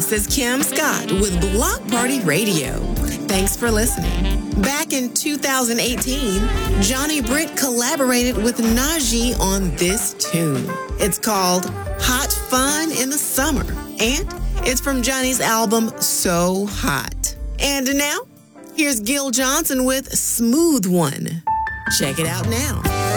This is Kim Scott with Block Party Radio. Thanks for listening. Back in 2018, Johnny Britt collaborated with Najee on this tune. It's called Hot Fun in the Summer, and it's from Johnny's album So Hot. And now, here's Gil Johnson with Smooth One. Check it out now.